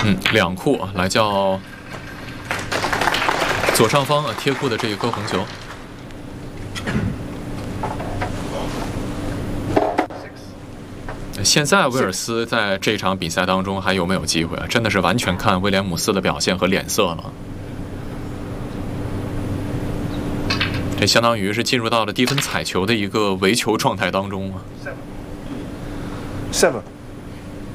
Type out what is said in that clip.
两库来叫左上方贴库的这一颗红球。现在威尔斯在这场比赛当中还有没有机会啊？真的是完全看威廉姆斯的表现和脸色了。这相当于是进入到了低分彩球的一个围球状态当中啊。 7